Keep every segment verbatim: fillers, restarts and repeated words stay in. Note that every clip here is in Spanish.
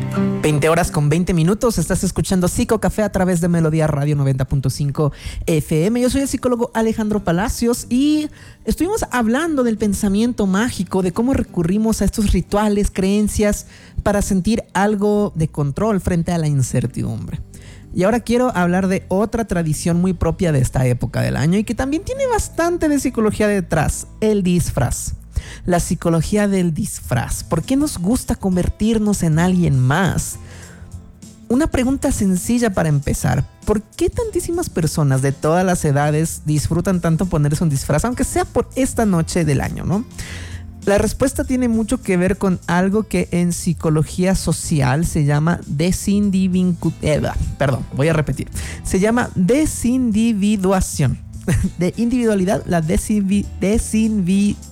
veinte horas con veinte minutos, estás escuchando Psico Café a través de Melodía Radio noventa punto cinco F M. Yo soy el psicólogo Alejandro Palacios y estuvimos hablando del pensamiento mágico, de cómo recurrimos a estos rituales, creencias para sentir algo de control frente a la incertidumbre. Y ahora quiero hablar de otra tradición muy propia de esta época del año y que también tiene bastante de psicología detrás, el disfraz. La psicología del disfraz. ¿Por qué nos gusta convertirnos en alguien más? Una pregunta sencilla para empezar. ¿Por qué tantísimas personas de todas las edades disfrutan tanto ponerse un disfraz, aunque sea por esta noche del año, ¿no? La respuesta tiene mucho que ver con algo que en psicología social se llama desindividuación. Perdón, voy a repetir. Se llama desindividuación. De individualidad, la desindividuación.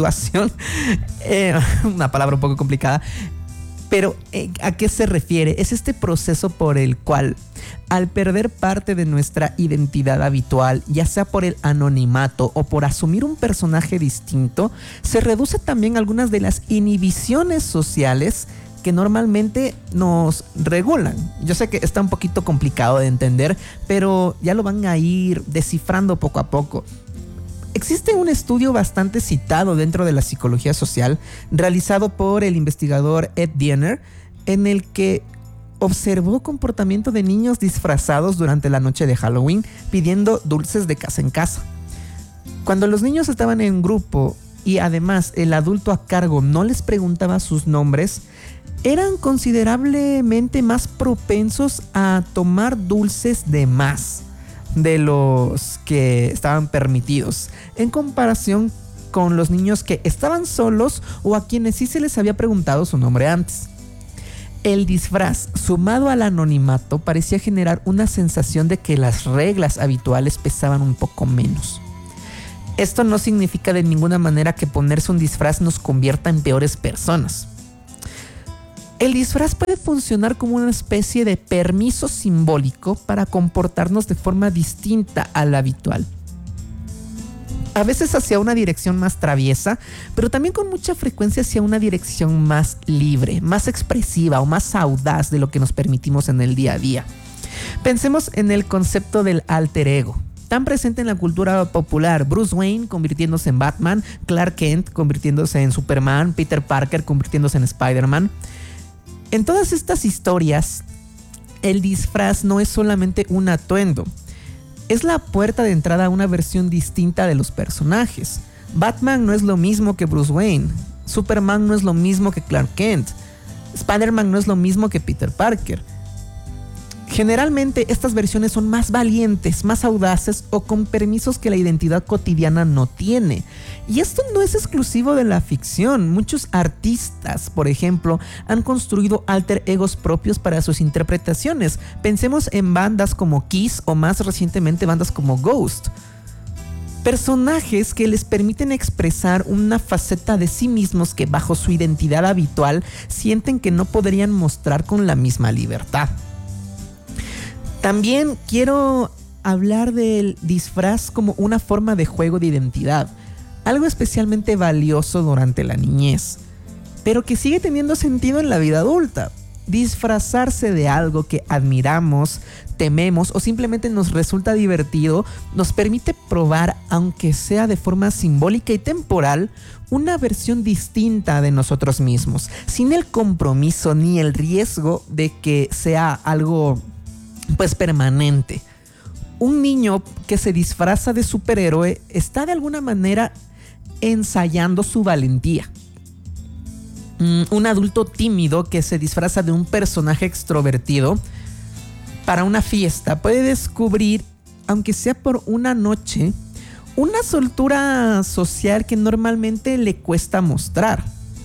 Eh, una palabra un poco complicada, pero eh, ¿a qué se refiere? Es este proceso por el cual, al perder parte de nuestra identidad habitual, ya sea por el anonimato o por asumir un personaje distinto, se reduce también algunas de las inhibiciones sociales que normalmente nos regulan. Yo sé que está un poquito complicado de entender, pero ya lo van a ir descifrando poco a poco. Existe un estudio bastante citado dentro de la psicología social, realizado por el investigador Ed Diener, en el que observó comportamiento de niños disfrazados durante la noche de Halloween, pidiendo dulces de casa en casa. Cuando los niños estaban en grupo y además el adulto a cargo no les preguntaba sus nombres, eran considerablemente más propensos a tomar dulces de más de los que estaban permitidos, en comparación con los niños que estaban solos o a quienes sí se les había preguntado su nombre antes. El disfraz, sumado al anonimato, parecía generar una sensación de que las reglas habituales pesaban un poco menos. Esto no significa de ninguna manera que ponerse un disfraz nos convierta en peores personas. El disfraz puede funcionar como una especie de permiso simbólico para comportarnos de forma distinta a la habitual. A veces hacia una dirección más traviesa, pero también con mucha frecuencia hacia una dirección más libre, más expresiva o más audaz de lo que nos permitimos en el día a día. Pensemos en el concepto del alter ego, tan presente en la cultura popular. Bruce Wayne convirtiéndose en Batman, Clark Kent convirtiéndose en Superman, Peter Parker convirtiéndose en Spider-Man. En todas estas historias, el disfraz no es solamente un atuendo, es la puerta de entrada a una versión distinta de los personajes. Batman no es lo mismo que Bruce Wayne, Superman no es lo mismo que Clark Kent, Spider-Man no es lo mismo que Peter Parker. Generalmente estas versiones son más valientes, más audaces o con permisos que la identidad cotidiana no tiene. Y esto no es exclusivo de la ficción. Muchos artistas, por ejemplo, han construido alter egos propios para sus interpretaciones. Pensemos en bandas como Kiss o más recientemente bandas como Ghost. Personajes que les permiten expresar una faceta de sí mismos que bajo su identidad habitual sienten que no podrían mostrar con la misma libertad. También quiero hablar del disfraz como una forma de juego de identidad, algo especialmente valioso durante la niñez, pero que sigue teniendo sentido en la vida adulta. Disfrazarse de algo que admiramos, tememos o simplemente nos resulta divertido nos permite probar, aunque sea de forma simbólica y temporal, una versión distinta de nosotros mismos, sin el compromiso ni el riesgo de que sea algo pues permanente. Un niño que se disfraza de superhéroe está de alguna manera ensayando su valentía. Un adulto tímido que se disfraza de un personaje extrovertido para una fiesta puede descubrir, aunque sea por una noche, una soltura social que normalmente le cuesta mostrar.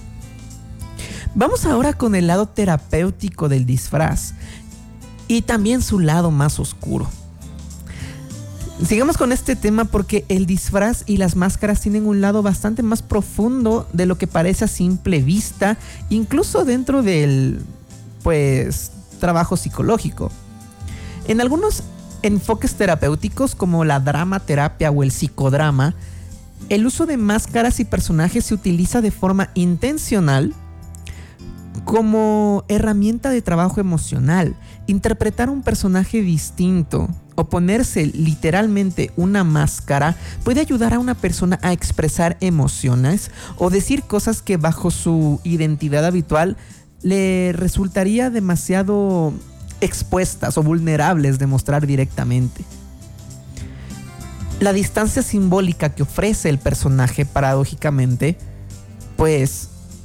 Vamos ahora con el lado terapéutico del disfraz y también su lado más oscuro. Sigamos con este tema porque el disfraz y las máscaras tienen un lado bastante más profundo de lo que parece a simple vista, incluso dentro del pues trabajo psicológico. En algunos enfoques terapéuticos como la dramaterapia o el psicodrama, el uso de máscaras y personajes se utiliza de forma intencional como herramienta de trabajo emocional. Interpretar un personaje distinto o ponerse literalmente una máscara puede ayudar a una persona a expresar emociones o decir cosas que bajo su identidad habitual le resultaría demasiado expuestas o vulnerables de mostrar directamente. La distancia simbólica que ofrece el personaje, paradójicamente, pues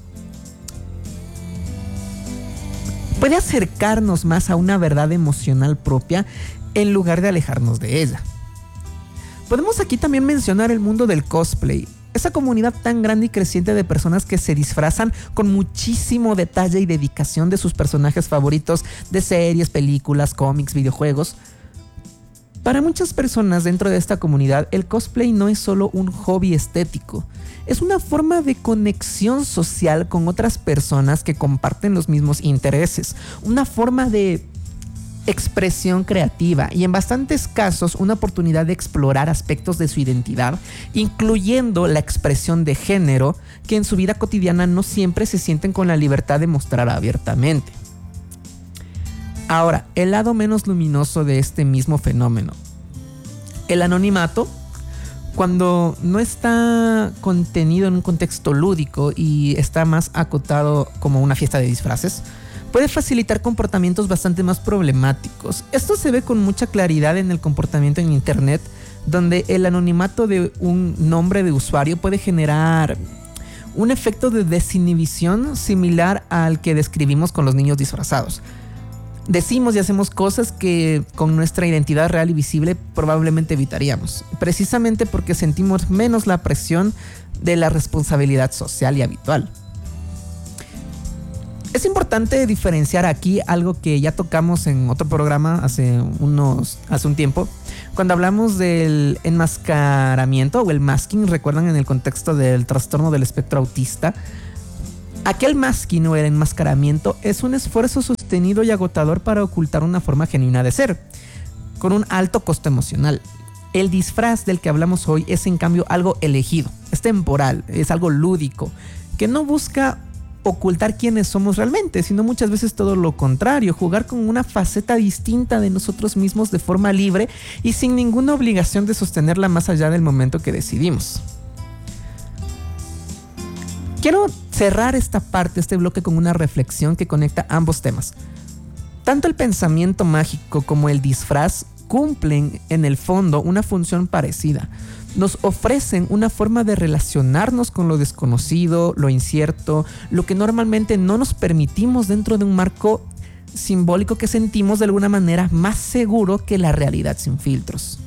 puede acercarnos más a una verdad emocional propia en lugar de alejarnos de ella. Podemos aquí también mencionar el mundo del cosplay, esa comunidad tan grande y creciente de personas que se disfrazan con muchísimo detalle y dedicación de sus personajes favoritos de series, películas, cómics, videojuegos. Para muchas personas dentro de esta comunidad, el cosplay no es solo un hobby estético, es una forma de conexión social con otras personas que comparten los mismos intereses, una forma de expresión creativa y en bastantes casos una oportunidad de explorar aspectos de su identidad, incluyendo la expresión de género que en su vida cotidiana no siempre se sienten con la libertad de mostrar abiertamente. Ahora, el lado menos luminoso de este mismo fenómeno, el anonimato, cuando no está contenido en un contexto lúdico y está más acotado como una fiesta de disfraces, puede facilitar comportamientos bastante más problemáticos. Esto se ve con mucha claridad en el comportamiento en internet, donde el anonimato de un nombre de usuario puede generar un efecto de desinhibición similar al que describimos con los niños disfrazados. Decimos y hacemos cosas que con nuestra identidad real y visible probablemente evitaríamos, precisamente porque sentimos menos la presión de la responsabilidad social y habitual. Es importante diferenciar aquí algo que ya tocamos en otro programa hace, unos, hace un tiempo, cuando hablamos del enmascaramiento o el masking. Recuerdan, en el contexto del trastorno del espectro autista, aquel masking o el enmascaramiento es un esfuerzo sostenido y agotador para ocultar una forma genuina de ser, con un alto costo emocional. El disfraz del que hablamos hoy es, en cambio, algo elegido, es temporal, es algo lúdico, que no busca ocultar quiénes somos realmente, sino muchas veces todo lo contrario, jugar con una faceta distinta de nosotros mismos de forma libre y sin ninguna obligación de sostenerla más allá del momento que decidimos. Quiero cerrar esta parte, este bloque, con una reflexión que conecta ambos temas. Tanto el pensamiento mágico como el disfraz cumplen en el fondo una función parecida. Nos ofrecen una forma de relacionarnos con lo desconocido, lo incierto, lo que normalmente no nos permitimos dentro de un marco simbólico que sentimos de alguna manera más seguro que la realidad sin filtros.